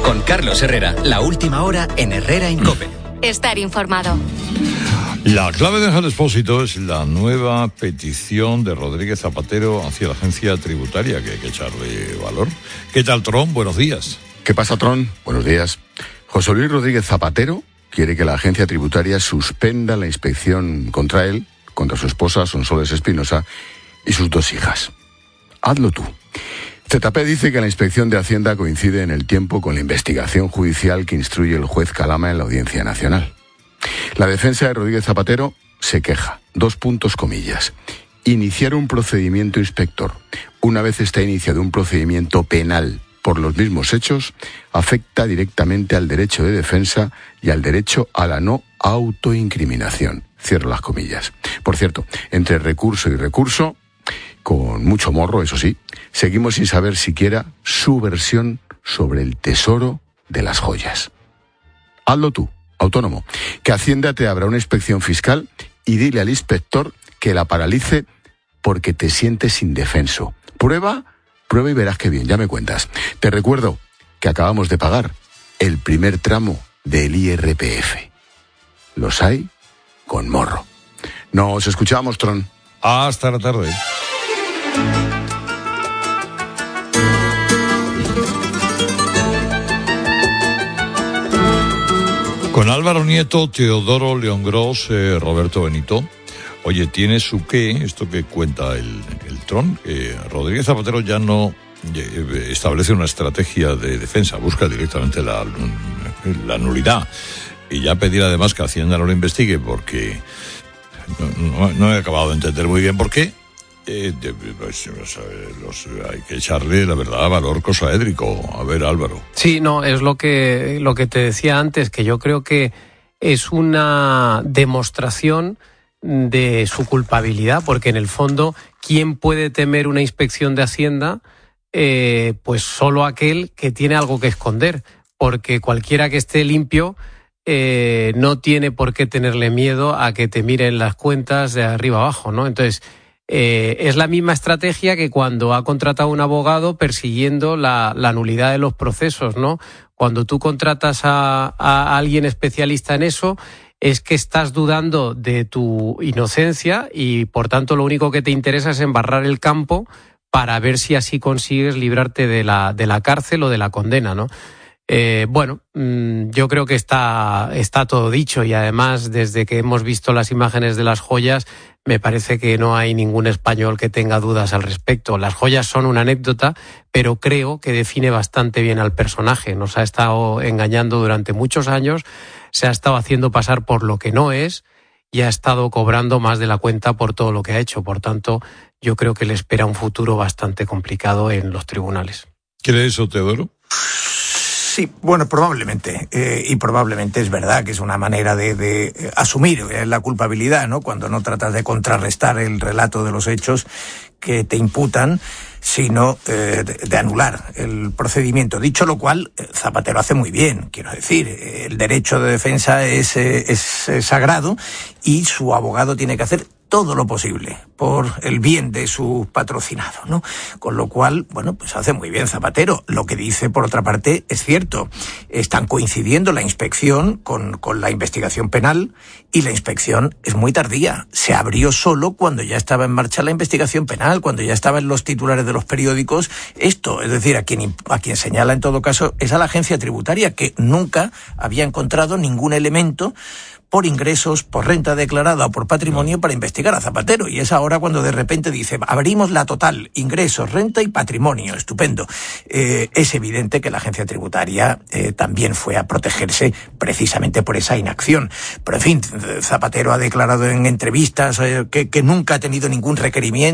Con Carlos Herrera, la última hora en Herrera en COPE. Estar informado. La clave de Ángel Expósito es la nueva petición de Rodríguez Zapatero hacia la agencia tributaria, que hay que echarle valor. ¿Qué tal, Tron? Buenos días. ¿Qué pasa, Tron? Buenos días. José Luis Rodríguez Zapatero quiere que la agencia tributaria suspenda la inspección contra él, contra su esposa, Sonsoles Espinosa, y sus 2 hijas. Hazlo tú. ZP dice que la inspección de Hacienda coincide en el tiempo con la investigación judicial que instruye el juez Calama en la Audiencia Nacional. La defensa de Rodríguez Zapatero se queja. 2 puntos, comillas. Iniciar un procedimiento inspector, una vez está iniciado un procedimiento penal por los mismos hechos, afecta directamente al derecho de defensa y al derecho a la no autoincriminación. Cierro las comillas. Por cierto, entre recurso y recurso, con mucho morro, eso sí, seguimos sin saber siquiera su versión sobre el tesoro de las joyas. Hazlo tú, autónomo, que Hacienda te abra una inspección fiscal y dile al inspector que la paralice porque te sientes indefenso. Prueba y verás qué bien, ya me cuentas. Te recuerdo que acabamos de pagar el primer tramo del IRPF. Los hay con morro. Nos escuchamos, Tron. Hasta la tarde. Con Álvaro Nieto, Teodoro León Gros, Roberto Benito. Oye, tiene su qué, esto que cuenta el Tron. Rodríguez Zapatero ya no establece una estrategia de defensa, busca directamente la nulidad. Y ya pedir además que Hacienda no lo investigue porque no he acabado de entender muy bien por qué. Hay que echarle, la verdad, valor cosaédrico. A ver, Álvaro. Sí, no, es lo que te decía antes, que yo creo que es una demostración de su culpabilidad, porque en el fondo, ¿quién puede temer una inspección de Hacienda? Pues solo aquel que tiene algo que esconder, porque cualquiera que esté limpio no tiene por qué tenerle miedo a que te miren las cuentas de arriba abajo, ¿no? Entonces, es la misma estrategia que cuando ha contratado un abogado persiguiendo la nulidad de los procesos, ¿no? Cuando tú contratas a alguien especialista en eso, es que estás dudando de tu inocencia y, por tanto, lo único que te interesa es embarrar el campo para ver si así consigues librarte de la cárcel o de la condena, ¿no? Yo creo que está todo dicho, y además, desde que hemos visto las imágenes de las joyas, me parece que no hay ningún español que tenga dudas al respecto. Las joyas son una anécdota, pero creo que define bastante bien al personaje. Nos ha estado engañando durante muchos años, se ha estado haciendo pasar por lo que no es y ha estado cobrando más de la cuenta por todo lo que ha hecho. Por tanto, yo creo que le espera un futuro bastante complicado en los tribunales. ¿Crees eso, Teodoro? Sí, bueno, probablemente. Y probablemente es verdad que es una manera de asumir la culpabilidad, ¿no? Cuando no tratas de contrarrestar el relato de los hechos que te imputan, sino de anular el procedimiento. Dicho lo cual, Zapatero hace muy bien, quiero decir. El derecho de defensa es sagrado y su abogado tiene que hacer todo lo posible por el bien de su patrocinado, ¿no? Con lo cual, bueno, pues hace muy bien Zapatero. Lo que dice, por otra parte, es cierto. Están coincidiendo la inspección con la investigación penal, y la inspección es muy tardía. Se abrió solo cuando ya estaba en marcha la investigación penal, cuando ya estaba en los titulares de los periódicos esto. Es decir, a quien señala en todo caso es a la agencia tributaria, que nunca había encontrado ningún elemento por ingresos, por renta declarada o por patrimonio para investigar a Zapatero. Y es ahora cuando de repente dice, abrimos la total, ingresos, renta y patrimonio. Estupendo. Es evidente que la agencia tributaria también fue a protegerse precisamente por esa inacción. Pero en fin, Zapatero ha declarado en entrevistas que nunca ha tenido ningún requerimiento